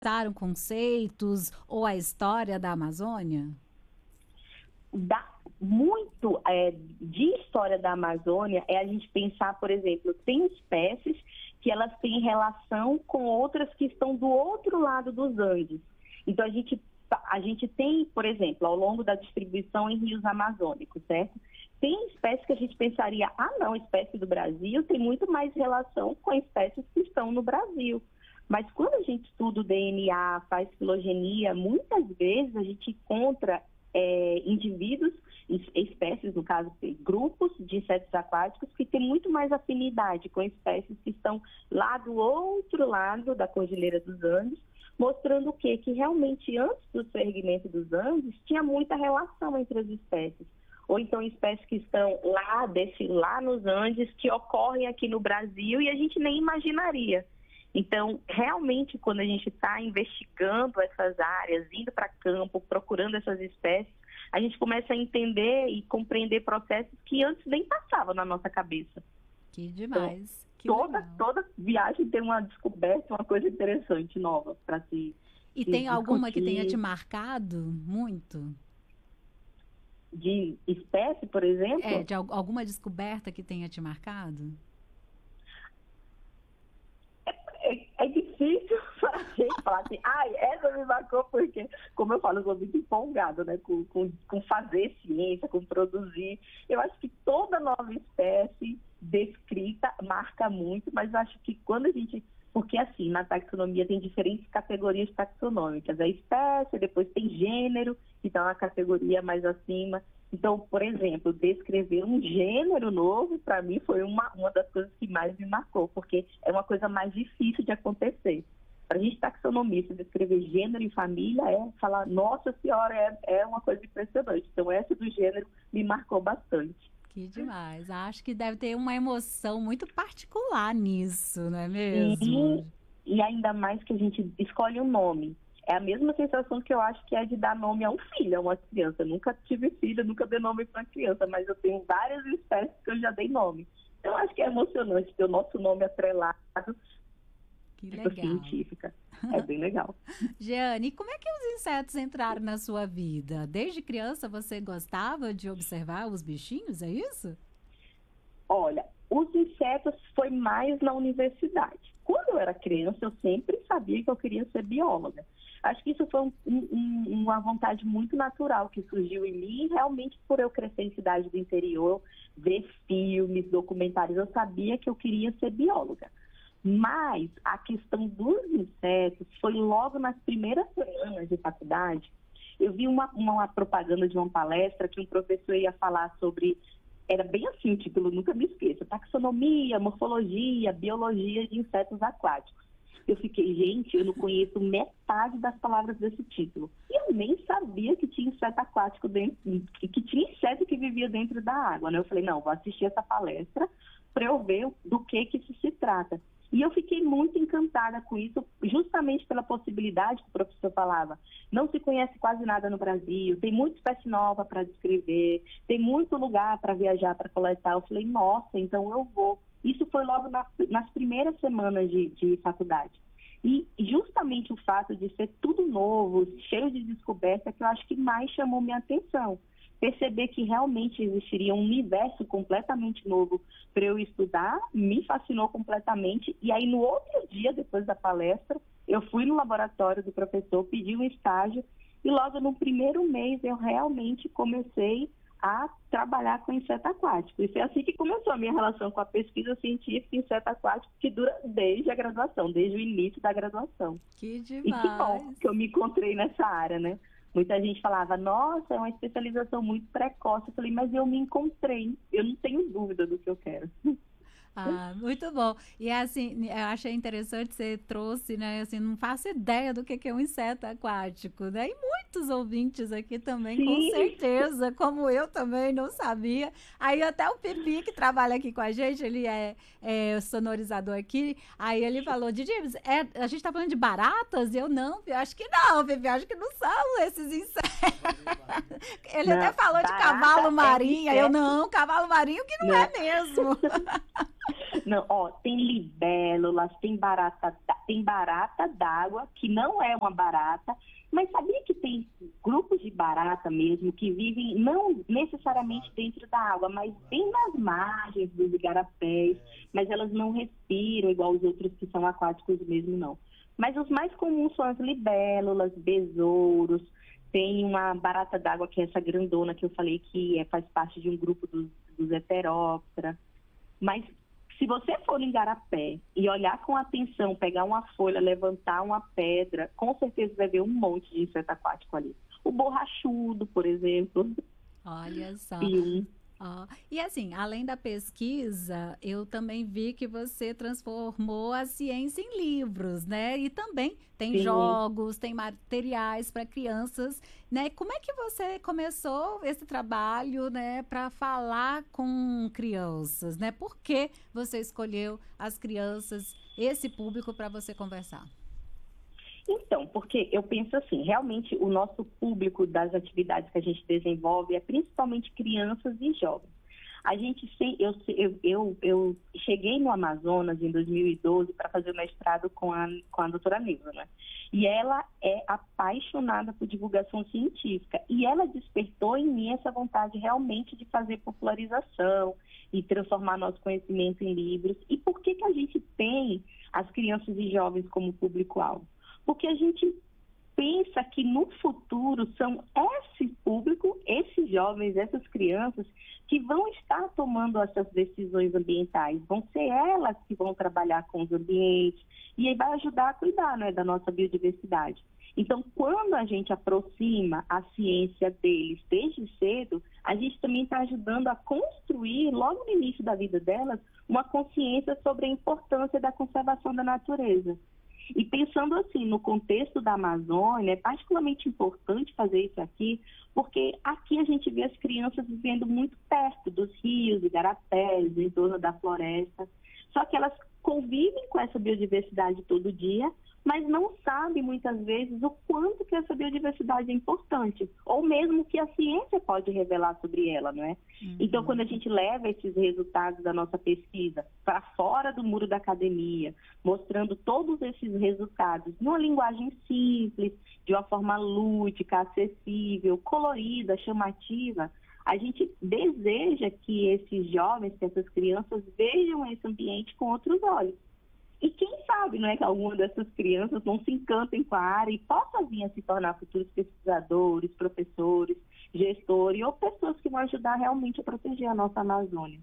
Passaram conceitos ou a história da Amazônia? Dá muito de história da Amazônia é a gente pensar, por exemplo, tem espécies que elas têm relação com outras que estão do outro lado dos Andes. Então, a gente tem, por exemplo, ao longo da distribuição em rios amazônicos, certo? Tem espécies que a gente pensaria, não, espécie do Brasil tem muito mais relação com espécies que estão no Brasil. Mas quando a gente estuda o DNA, faz filogenia, muitas vezes a gente encontra indivíduos, espécies, no caso, grupos de insetos aquáticos que têm muito mais afinidade com espécies que estão lá do outro lado da Cordilheira dos Andes, mostrando o quê? Que realmente antes do surgimento dos Andes tinha muita relação entre as espécies. Ou então espécies que estão lá nos Andes, que ocorrem aqui no Brasil e a gente nem imaginaria. Então, realmente, quando a gente está investigando essas áreas, indo para campo, procurando essas espécies, a gente começa a entender e compreender processos que antes nem passavam na nossa cabeça. Que demais. Então, toda viagem tem uma descoberta, uma coisa interessante, nova, para se E tem alguma que tenha te marcado muito? De espécie, por exemplo? De alguma descoberta que tenha te marcado? É difícil para a gente falar assim, essa me marcou porque, como eu falo, eu sou muito empolgada, né, com fazer ciência, com produzir. Eu acho que toda nova espécie descrita marca muito, mas eu acho que quando a gente... Porque, assim, na taxonomia tem diferentes categorias taxonômicas. A espécie, depois tem gênero, que está uma categoria mais acima. Então, por exemplo, descrever um gênero novo, para mim, foi uma das coisas que mais me marcou, porque é uma coisa mais difícil de acontecer. Para a gente, taxonomista, descrever gênero e família falar, nossa senhora, é uma coisa impressionante. Então, essa do gênero me marcou bastante. Que demais. Acho que deve ter uma emoção muito particular nisso, não é mesmo? E ainda mais que a gente escolhe um nome. É a mesma sensação que eu acho que é de dar nome a um filho, a uma criança. Eu nunca tive filho, nunca dei nome para criança, mas eu tenho várias espécies que eu já dei nome. Então, eu acho que é emocionante ter o nosso nome atrelado. Que legal. Científica. É bem legal. Jeane, e como é que os insetos entraram na sua vida? Desde criança você gostava de observar os bichinhos, é isso? Olha, os insetos foi mais na universidade. Quando eu era criança, eu sempre sabia que eu queria ser bióloga. Acho que isso foi uma vontade muito natural que surgiu em mim, realmente por eu crescer em cidade do interior, ver filmes, documentários, eu sabia que eu queria ser bióloga. Mas a questão dos insetos foi logo nas primeiras semanas de faculdade. Eu vi uma propaganda de uma palestra que um professor ia falar sobre, era bem assim o título, nunca me esqueço, taxonomia, morfologia, biologia de insetos aquáticos. Eu fiquei, gente, eu não conheço metade das palavras desse título. E eu nem sabia que tinha inseto aquático dentro, que tinha inseto que vivia dentro da água, né? Eu falei, não, vou assistir essa palestra para eu ver do que isso se trata. E eu fiquei muito encantada com isso, justamente pela possibilidade que o professor falava. Não se conhece quase nada no Brasil, tem muita espécie nova para descrever, tem muito lugar para viajar, para coletar. Eu falei, nossa, então eu vou. Isso foi logo nas primeiras semanas de faculdade. E justamente o fato de ser tudo novo, cheio de descoberta, que eu acho que mais chamou minha atenção. Perceber que realmente existiria um universo completamente novo para eu estudar, me fascinou completamente. E aí, no outro dia, depois da palestra, eu fui no laboratório do professor, pedi um estágio, e logo no primeiro mês eu realmente comecei a trabalhar com inseto aquático. E foi assim que começou a minha relação com a pesquisa científica em inseto aquático, que dura desde a graduação, desde o início da graduação. Que demais! E que bom que eu me encontrei nessa área, né? Muita gente falava, nossa, é uma especialização muito precoce. Eu falei, mas eu me encontrei, eu não tenho dúvida do que eu quero. Muito bom. E assim, eu achei interessante, você trouxe, né, assim, não faço ideia do que é um inseto aquático, né? E muitos ouvintes aqui também, Sim. Com certeza, como eu também não sabia. Aí até o Pipi, que trabalha aqui com a gente, ele é sonorizador aqui, aí ele falou, Didi, a gente tá falando de baratas? E eu, não, eu acho que não, Pipi, acho que não são esses insetos. Ele não, até falou de cavalo marinho, eu, não, cavalo marinho que não é mesmo. Não, ó, tem libélulas, tem barata d'água, que não é uma barata, mas sabia que tem grupos de barata mesmo que vivem não necessariamente dentro da água, mas bem nas margens dos igarapés, mas elas não respiram igual os outros que são aquáticos mesmo, não. Mas os mais comuns são as libélulas, besouros, tem uma barata d'água que é essa grandona que eu falei que faz parte de um grupo dos heteróptera. Mas se você for no igarapé e olhar com atenção, pegar uma folha, levantar uma pedra, com certeza vai ver um monte de inseto aquático ali. O borrachudo, por exemplo. Olha só. E E assim, além da pesquisa, eu também vi que você transformou a ciência em livros, né? E também tem sim. jogos, tem materiais para crianças, né? Como é que você começou esse trabalho, né, para falar com crianças, né? Por que você escolheu as crianças, esse público para você conversar? Então, porque eu penso assim, realmente o nosso público das atividades que a gente desenvolve é principalmente crianças e jovens. A gente, eu cheguei no Amazonas em 2012 para fazer o mestrado com a doutora Neuza, né? E ela é apaixonada por divulgação científica. E ela despertou em mim essa vontade realmente de fazer popularização e transformar nosso conhecimento em livros. E por que a gente tem as crianças e jovens como público-alvo? Porque a gente pensa que no futuro são esse público, esses jovens, essas crianças que vão estar tomando essas decisões ambientais. Vão ser elas que vão trabalhar com os ambientes e aí vai ajudar a cuidar, né, da nossa biodiversidade. Então, quando a gente aproxima a ciência deles desde cedo, a gente também está ajudando a construir, logo no início da vida delas, uma consciência sobre a importância da conservação da natureza. E pensando assim, no contexto da Amazônia, é particularmente importante fazer isso aqui, porque aqui a gente vê as crianças vivendo muito perto dos rios, igarapés, em torno da floresta. Só que elas convivem com essa biodiversidade todo dia, mas não sabem muitas vezes o quanto que essa biodiversidade é importante, ou mesmo que a ciência pode revelar sobre ela, não é? Então, quando a gente leva esses resultados da nossa pesquisa para fora do muro da academia, mostrando todos esses resultados numa linguagem simples, de uma forma lúdica, acessível, colorida, chamativa, a gente deseja que esses jovens, que essas crianças vejam esse ambiente com outros olhos. E quem sabe, não é, que alguma dessas crianças não se encantem com a área e possam vir a se tornar futuros pesquisadores, professores, gestores ou pessoas que vão ajudar realmente a proteger a nossa Amazônia.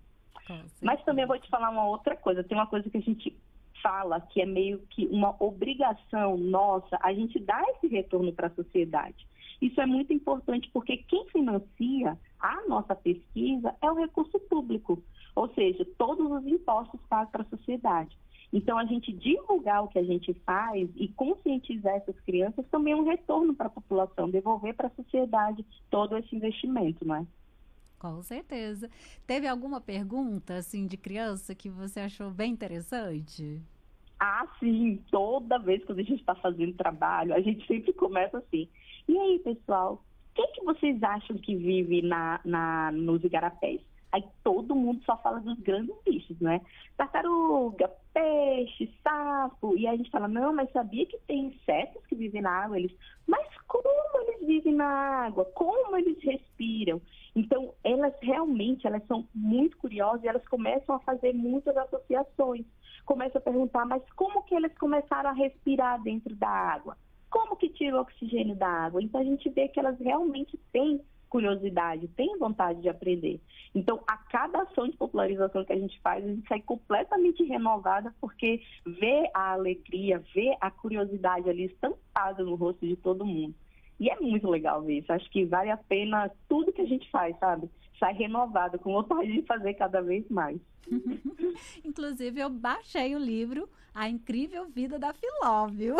Mas também vou te falar uma outra coisa. Tem uma coisa que a gente fala que é meio que uma obrigação nossa, a gente dá esse retorno para a sociedade. Isso é muito importante porque quem financia a nossa pesquisa é o recurso público, ou seja, todos os impostos pagos para a sociedade. Então, a gente divulgar o que a gente faz e conscientizar essas crianças também é um retorno para a população, devolver para a sociedade todo esse investimento, não é? Com certeza. Teve alguma pergunta, assim, de criança que você achou bem interessante? Ah, sim, toda vez que a gente está fazendo trabalho, a gente sempre começa assim. E aí, pessoal, quem que vocês acham que vive nos igarapés? Aí todo mundo só fala dos grandes bichos, né? Tartaruga, peixe, sapo. E aí a gente fala, não, mas sabia que tem insetos que vivem na água? Mas como eles vivem na água? Como eles respiram? Então, elas são muito curiosas e elas começam a fazer muitas associações. Começam a perguntar, mas como que eles começaram a respirar dentro da água? Como que tira o oxigênio da água? Então, a gente vê que elas realmente têm curiosidade, têm vontade de aprender. Então, a cada ação de popularização que a gente faz, a gente sai completamente renovada, porque vê a alegria, vê a curiosidade ali estampada no rosto de todo mundo. E é muito legal ver isso. Acho que vale a pena tudo que a gente faz, sabe? Sai renovada, com vontade de fazer cada vez mais. Inclusive, eu baixei o livro A Incrível Vida da Filó, viu?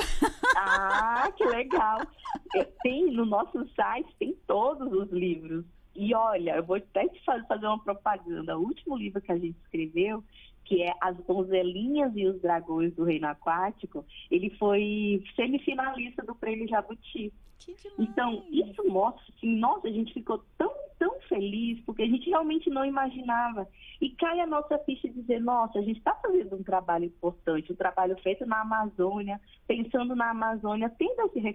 Ah, que legal! Tem no nosso site, tem todos os livros. E olha, eu vou até te fazer uma propaganda. O último livro que a gente escreveu, que é As Donzelinhas e os Dragões do Reino Aquático, ele foi semifinalista do Prêmio Jabuti. Que demais. Então, isso mostra assim, nossa, a gente ficou tão feliz feliz, porque a gente realmente não imaginava. E cai a nossa ficha de dizer, nossa, a gente está fazendo um trabalho importante, um trabalho feito na Amazônia, pensando na Amazônia, tendo esse